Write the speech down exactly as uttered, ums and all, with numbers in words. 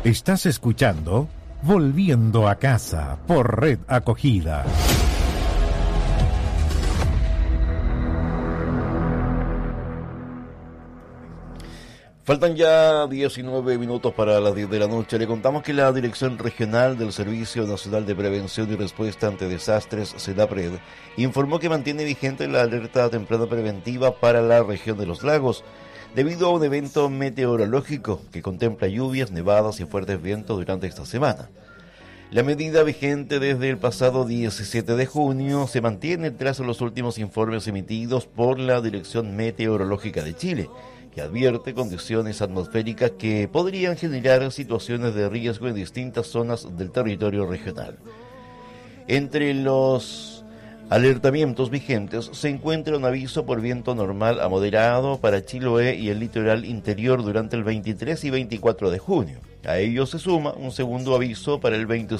Estás escuchando Volviendo a Casa por Red Acogida. Faltan ya diecinueve minutos para las diez de la noche. Le contamos que la Dirección Regional del Servicio Nacional de Prevención y Respuesta ante Desastres, SENAPRED, informó que mantiene vigente la alerta temprana preventiva para la región de los lagos, debido a un evento meteorológico que contempla lluvias, nevadas y fuertes vientos durante esta semana. La medida vigente desde el pasado diecisiete de junio se mantiene tras los últimos informes emitidos por la Dirección Meteorológica de Chile, que advierte condiciones atmosféricas que podrían generar situaciones de riesgo en distintas zonas del territorio regional. Entre los alertamientos vigentes se encuentra un aviso por viento normal a moderado para Chiloé y el litoral interior durante el veintitrés y veinticuatro de junio. A ello se suma un segundo aviso para el veinticinco